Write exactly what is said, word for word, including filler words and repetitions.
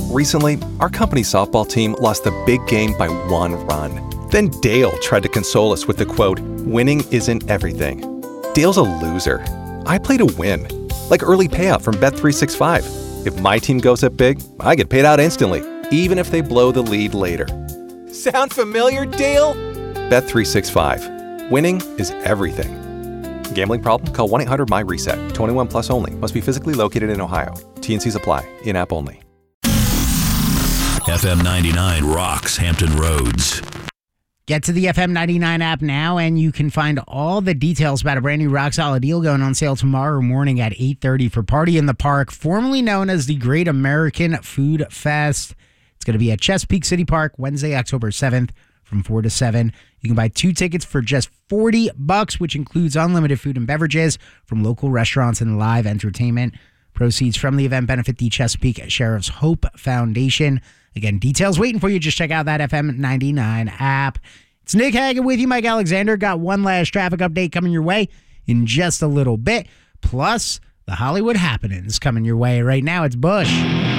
Recently, our company softball team lost the big game by one run. Then Dale tried to console us with the quote, "Winning isn't everything." Dale's a loser. I play to win. Like early payout from Bet three sixty-five. If my team goes up big, I get paid out instantly, even if they blow the lead later. Sound familiar, Dale? Bet three sixty-five. Winning is everything. Gambling problem? Call one eight hundred my reset. twenty-one plus only. Must be physically located in Ohio. T and C's apply. In-app only. F M ninety-nine rocks Hampton Roads. Get to the F M ninety-nine app now, and you can find all the details about a brand new rock solid deal going on sale tomorrow morning at eight thirty for Party in the Park, formerly known as the Great American Food Fest. It's going to be at Chesapeake City Park Wednesday, October seventh from four to seven. You can buy two tickets for just forty bucks, which includes unlimited food and beverages from local restaurants and live entertainment. Proceeds from the event benefit the Chesapeake Sheriff's Hope Foundation. Again, details waiting for you. Just check out that F M ninety-nine app. It's Nick Hagan with you. Mike Alexander got one last traffic update coming your way in just a little bit. Plus, the Hollywood happenings coming your way. Right now, it's Bush.